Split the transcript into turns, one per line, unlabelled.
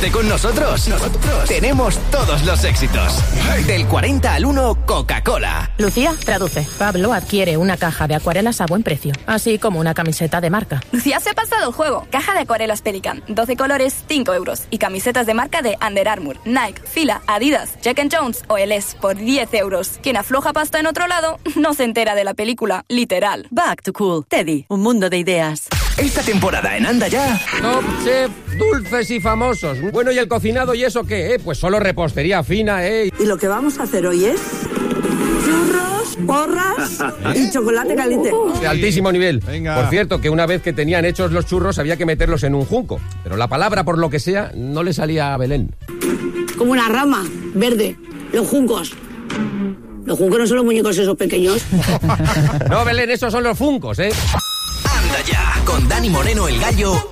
Quédate con nosotros. Tenemos todos los éxitos. Del 40 al 1, Coca-Cola.
Lucía, traduce. Pablo adquiere una caja de acuarelas a buen precio, así como una camiseta de marca.
Lucía se ha pasado el juego. Caja de acuarelas Pelican, 12 colores, 5 euros. Y camisetas de marca de Under Armour, Nike, Fila, Adidas, Jack & Jones o LS por 10 euros. Quien afloja pasta en otro lado no se entera de la película, literal.
Back to Cool. Teddy, un mundo de ideas.
Esta temporada en Anda Ya.
Top Chef, dulces y famosos. Bueno, ¿y el cocinado y eso qué? Pues solo repostería fina,
Y lo que vamos a hacer hoy es churros, porras y chocolate caliente.
De altísimo nivel.
Venga.
Por cierto, que una vez que tenían hechos los churros había que meterlos en un junco. Pero la palabra, por lo que sea, no le salía a Belén.
Como una rama verde, los juncos. Los juncos no son los muñecos esos pequeños.
No, Belén, esos son los funcos,
Anda Ya, con Dani Moreno el Gallo